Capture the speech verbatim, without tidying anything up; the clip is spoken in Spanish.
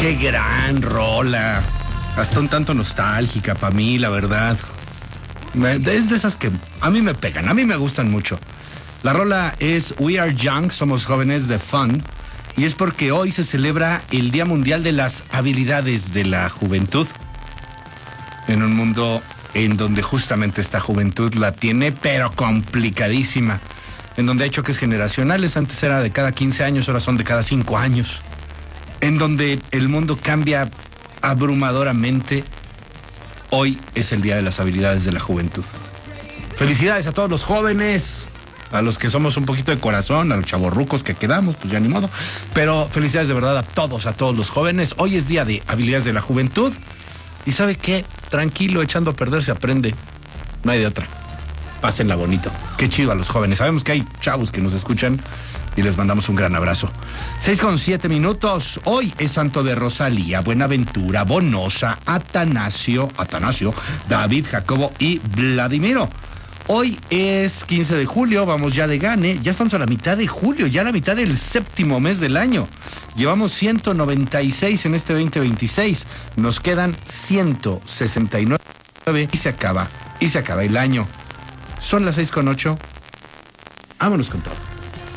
Qué gran rola. Hasta un tanto nostálgica para mí, la verdad. Es de esas que a mí me pegan, a mí me gustan mucho. La rola es We Are Young, somos jóvenes de Fun. Y es porque hoy se celebra el Día Mundial de las Habilidades de la Juventud. En un mundo en donde justamente esta juventud la tiene, pero complicadísima. En donde hay choques generacionales, antes era de cada quince años, ahora son de cada cinco años. En donde el mundo cambia abrumadoramente. Hoy es el Día de las Habilidades de la Juventud. Felicidades a todos los jóvenes, a los que somos un poquito de corazón, a los chavorrucos que quedamos, pues ya ni modo. Pero felicidades de verdad a todos, a todos los jóvenes. Hoy es Día de Habilidades de la Juventud. ¿Y sabe qué? Tranquilo, echando a perder se aprende. No hay de otra. Pásenla bonito. Qué chido a los jóvenes. Sabemos que hay chavos que nos escuchan y les mandamos un gran abrazo. Seis con siete minutos. Hoy es santo de Rosalía, Buenaventura, Bonosa, Atanasio, Atanasio, David, Jacobo y Vladimiro. Hoy es quince de julio, vamos ya de gane. Ya estamos a la mitad de julio, ya a la mitad del séptimo mes del año. Llevamos ciento noventa y seis en este veinte veintiséis. Nos quedan ciento sesenta y nueve y se acaba, y se acaba el año. Son las seis con ocho. Vámonos con todo.